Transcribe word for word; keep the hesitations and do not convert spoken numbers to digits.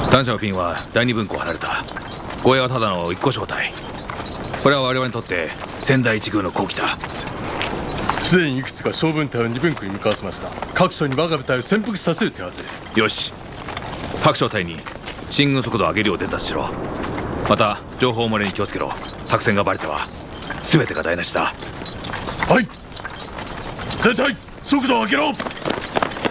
単車のピンは第二分校を離れた。護衛はただの一個小隊。これは我々にとって千載一遇の好機だ。 すでにいくつか小分隊を二分区に向かわせました。各所に我が部隊を潜伏させる手はずです。 よし、各小隊に進軍速度を上げるよう伝達しろ。また情報漏れに気をつけろ。作戦がバレては全てが台無しだ。 はい、全隊速度を上げろ。